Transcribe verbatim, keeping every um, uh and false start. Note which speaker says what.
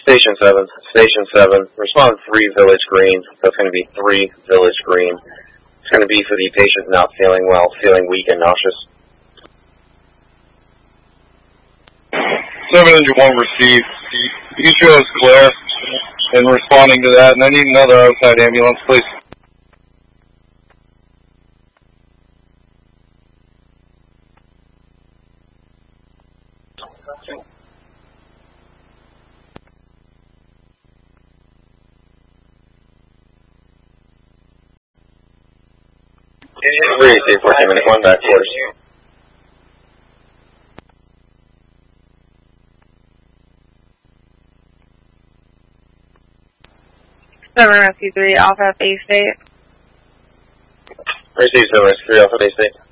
Speaker 1: Station seven, Station seven, respond three Village Green, so it's going to be three Village Green. It's going to be for the patient not feeling well, feeling weak and nauseous.
Speaker 2: seven engine one received. E T O is clear and responding to that, and I need another outside ambulance, please.
Speaker 1: Receive fourteen minute one back quarters.
Speaker 3: seven Rescue three, Alpha Bay State.
Speaker 1: Receive seven Rescue three, Alpha Bay State.